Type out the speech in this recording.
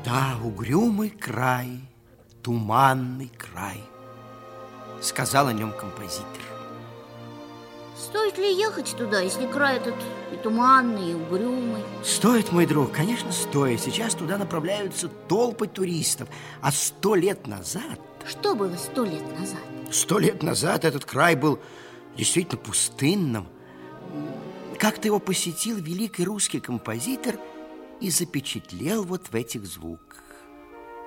Да, угрюмый край, туманный край, сказал о нем композитор. Стоит ли ехать туда, если край этот и туманный, и угрюмый? Стоит, мой друг, конечно, стоит. Сейчас туда направляются толпы туристов. А 100 лет назад... Что было 100 лет назад? 100 лет назад этот край был действительно пустынным. Как-то его посетил великий русский композитор и запечатлел вот в этих звуках.